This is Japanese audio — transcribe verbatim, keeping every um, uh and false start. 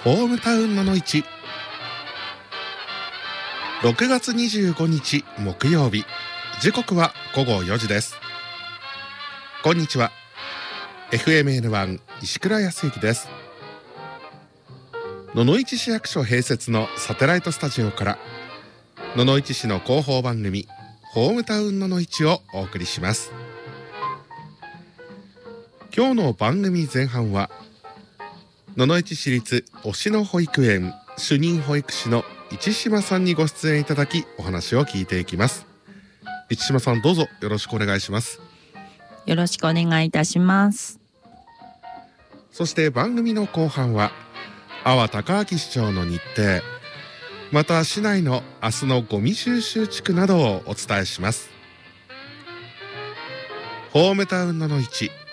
ホームタウンののいち。ろくがつにじゅうごにち木曜日、時刻はごごよじです。こんにちは。 エフエムエヌワン 石倉康之です。野々市市役所併設のサテライトスタジオから野々市市の広報番組ホームタウンののいちをお送りします。今日の番組前半は野々市市立忍野保育園主任保育士の市島さんにご出演いただき、お話を聞いていきます。市島さん、どうぞよろしくお願いします。 よろしくお願いいたします。 そして番組の後半は阿波高明市長の日程、また市内の明日のゴミ収集地区などをお伝えします。ホームタウンののいち、